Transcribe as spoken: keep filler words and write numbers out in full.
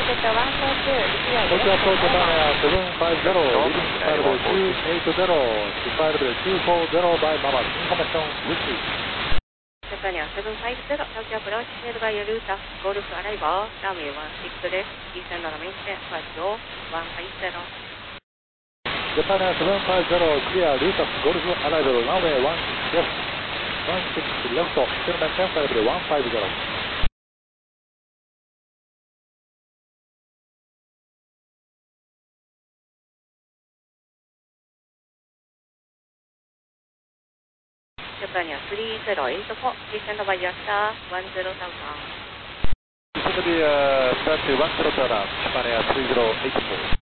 target one four two, clear Watch direct approach arrival. Japan seven five zero, leading Spiral two eight zero, Spiral two four zero by Mama, information received. Japan seven five zero, Tokyo approach, cleared by Ruta, Golf arrival, runway one six left, descend on maintain, flight low, one five zero. Japan seven five zero, clear, Ruta, Golf arrival, runway one six left, one six left, still maintain flight one five zero. Japan three zero eight four, descend by Yasta, one zero thousand. Descend uh, start one zero thousand, Japan three zero eight four.